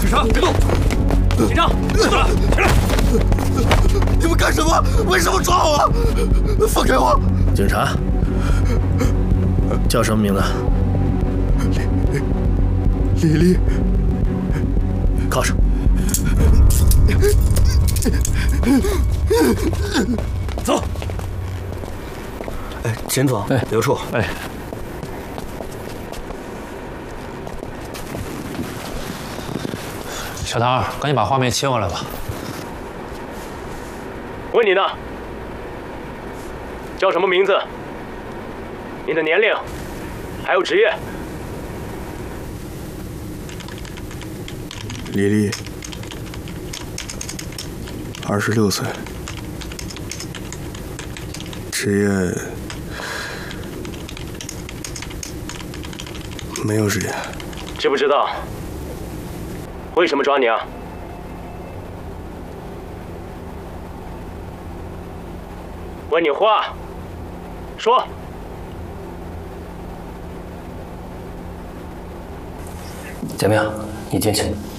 干啥？别动！紧张，起来，起来！ 你们干什么？为什么抓我？放开我！ 警察，叫什么名字？ 李丽。 铐上。 走。 哎，钱总， 哎， 刘处， 哎。 小唐，赶紧把画面切过来吧。 问你呢，叫什么名字？你的年龄，还有职业？ 李丽，26岁，职业没有职业。 知不知道？ 为什么抓你啊？问你话，说。 怎么样？你进去。